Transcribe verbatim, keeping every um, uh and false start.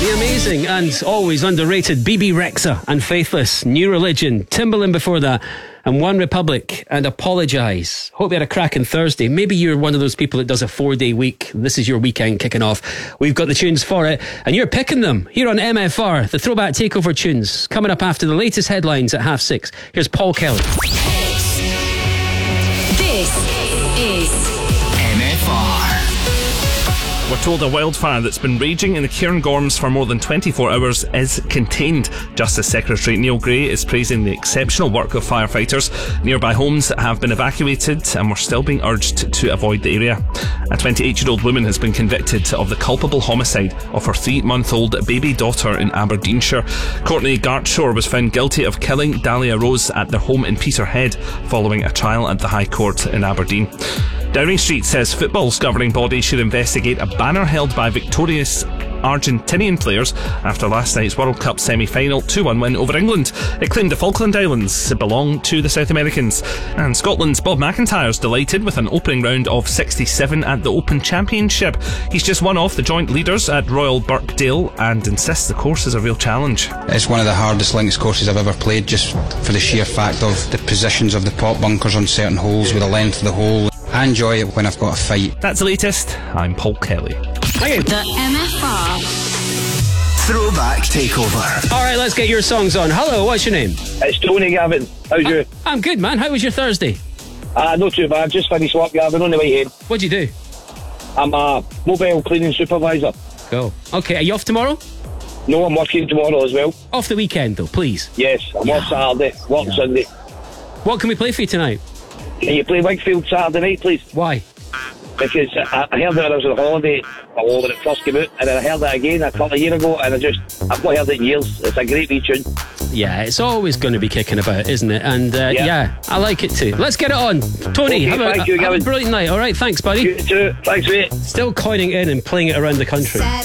The amazing and always underrated B B Rexha and Faithless, New Religion, Timbaland before that, and One Republic and Apologise. Hope you had a cracking Thursday. Maybe you're one of those people that does a four day week. This is your weekend kicking off. We've got the tunes for it and you're picking them here on M F R. The Throwback Takeover tunes coming up after the latest headlines at half six. Here's Paul Kelly. This is M F R. We're told a wildfire that's been raging in the Cairngorms for more than twenty-four hours is contained. Justice Secretary Neil Gray is praising the exceptional work of firefighters. Nearby homes have been evacuated and we're still being urged to avoid the area. A twenty-eight-year-old woman has been convicted of the culpable homicide of her three-month-old baby daughter in Aberdeenshire. Courtney Gartshore was found guilty of killing Dahlia Rose at their home in Peterhead following a trial at the High Court in Aberdeen. Downing Street says football's governing body should investigate a banner held by victorious Argentinian players after last night's World Cup semi-final two one win over England. It claimed the Falkland Islands belong to the South Americans. And Scotland's Bob McIntyre's delighted with an opening round of sixty-seven at the Open Championship. He's just one off the joint leaders at Royal Birkdale and insists the course is a real challenge. It's one of the hardest links courses I've ever played, just for the sheer fact of the positions of the pot bunkers on certain holes with the length of the hole. I enjoy it when I've got a fight. That's the latest. I'm Paul Kelly. Okay. The M F R Throwback Takeover. Alright, let's get your songs on. Hello, what's your name? It's Tony, Gavin. How's you? I'm good, man. How was your Thursday? Ah, uh, not too bad. Just finished work, Gavin, on the way in. What'd you do? I'm a mobile cleaning supervisor. Go. Okay, are you off tomorrow? No, I'm working tomorrow as well. Off the weekend though, please. Yes, I'm off Saturday, work Sunday. What can we play for you tonight? Can you play Wakefield Saturday night, please? Why? Because I, I heard it when I was on holiday, well, when it first came out, and then I heard it again a couple of years ago, and I just, I've not heard it in years. It's a great wee tune. Yeah, it's always going to be kicking about, isn't it? And uh, yeah. yeah, I like it too. Let's get it on. Tony, Okay, have, a, thank you, have a Gavin. brilliant night. All right, thanks, buddy. You too. Thanks, mate. Still coining in and playing it around the country.